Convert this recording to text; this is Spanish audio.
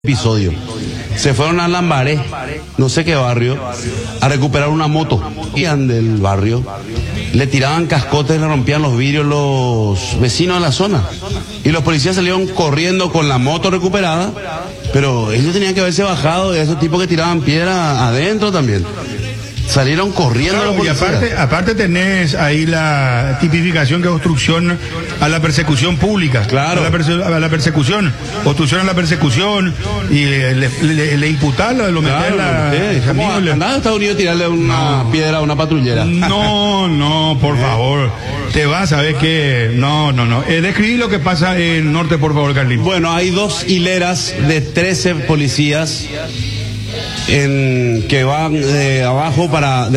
Episodio. Se fueron a Lambaré, no sé qué barrio, a recuperar una moto. Iban del barrio, le tiraban cascotes, le rompían los vidrios los vecinos de la zona. Y los policías salieron corriendo con la moto recuperada, pero ellos tenían que haberse bajado de esos tipos que tiraban piedra adentro también. Salieron corriendo, claro, los policías. Y aparte tenés ahí la tipificación que es obstrucción a la persecución pública. Claro. A la persecución, obstrucción a la persecución, y le imputarlo, lo meter ¿Cómo andaba a Estados Unidos a tirarle una piedra a una patrullera? No, por favor. Te vas a ver que... No. Describí lo que pasa en el norte, por favor, Carlín. Bueno, hay dos hileras de 13 policías que van de abajo para...